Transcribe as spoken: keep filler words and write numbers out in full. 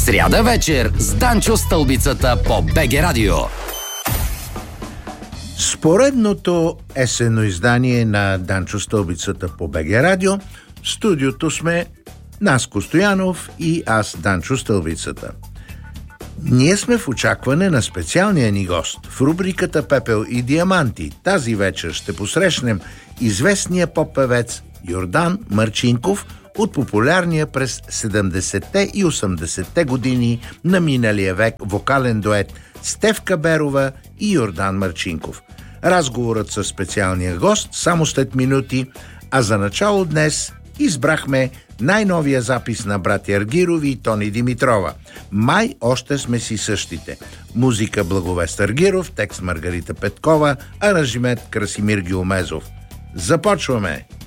Сряда вечер с Данчо Стълбицата по БГ Радио. Споредното есенно издание на Данчо Стълбицата по БГ Радио. В студиото сме Наско Стоянов и аз, Данчо Стълбицата. Ние сме в очакване на специалния ни гост. В рубриката Пепел и диаманти тази вечер ще посрещнем известния поп-певец Йордан Марчинков от популярния през седемдесетте и осемдесетте години на миналия век вокален дует Стефка Берова и Йордан Марчинков. Разговорът със специалния гост само след минути, а за начало днес избрахме най-новия запис на братя Аргирови и Тони Димитрова. Май още сме си същите. Музика Благовест Аргиров, текст Маргарита Петкова, аранжимент Красимир Гюлмезов. Започваме!